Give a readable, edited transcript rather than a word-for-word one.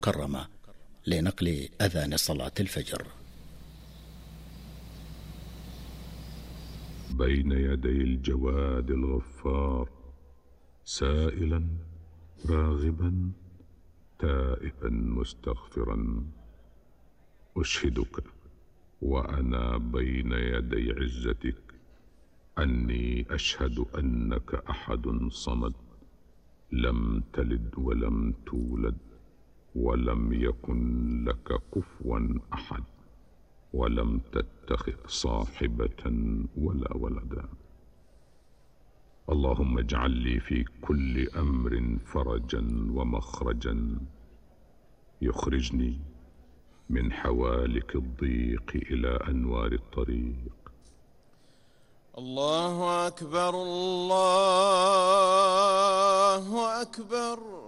المكرمة لنقل أذان صلاة الفجر. بين يدي الجواد الغفار، سائلا راغبا تائبا مستغفرا، أشهدك وأنا بين يدي عزتك أني أشهد أنك أحد صمد، لم تلد ولم تولد ولم يكن لك كفوا أحد، ولم تتخذ صاحبة ولا ولدا. اللهم اجعل لي في كل أمر فرجا ومخرجا يخرجني من حوالك الضيق إلى أنوار الطريق. الله أكبر، الله أكبر.